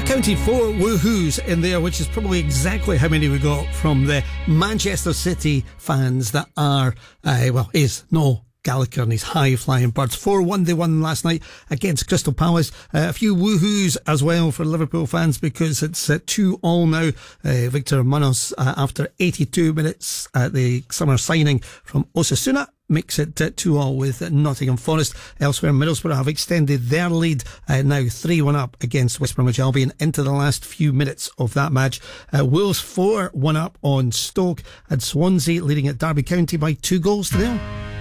Counted 4 woohoos in there, which is probably exactly how many we got from the Manchester City fans that are, is Noel Gallagher and his high-flying birds. 4-1 they won last night against Crystal Palace. A few woohoos as well for Liverpool fans because it's 2-2 now. Victor Munoz, after 82 minutes at the summer signing from Osasuna, makes it 2-2 with Nottingham Forest. Elsewhere, Middlesbrough have extended their lead, now 3-1 up against West Bromwich Albion into the last few minutes of that match. Wolves 4-1 up on Stoke, and Swansea leading at Derby County by 2-0.